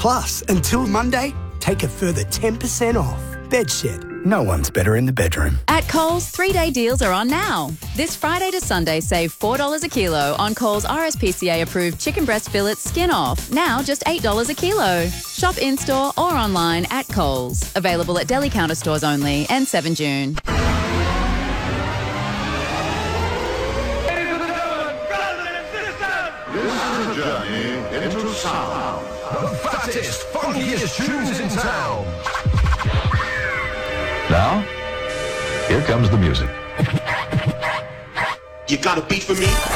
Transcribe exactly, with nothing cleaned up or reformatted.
Plus, until Monday, take a further ten percent off. Bedshed. No one's better in the bedroom. At Coles, three-day deals are on now. This Friday to Sunday, save four dollars a kilo on Coles R S P C A-approved chicken breast fillets skin off. Now just eight dollars a kilo. Shop in-store or online at Coles. Available at deli counter stores only and seven June. This is a journey into sound. The fattest, funkiest tunes in town. Now, here comes the music. You got a beat for me?